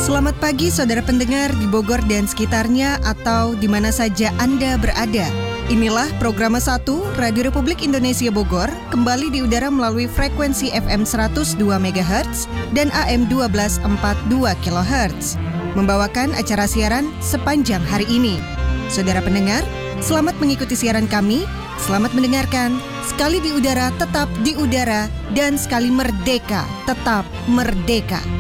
Selamat pagi saudara pendengar di Bogor dan sekitarnya atau di mana saja Anda berada. Inilah program 1 Radio Republik Indonesia Bogor kembali di udara melalui frekuensi FM 102 MHz dan AM 1242 kHz. Membawakan acara siaran sepanjang hari ini. Saudara pendengar, selamat mengikuti siaran kami, selamat mendengarkan. Sekali di udara, tetap di udara, dan sekali merdeka, tetap merdeka.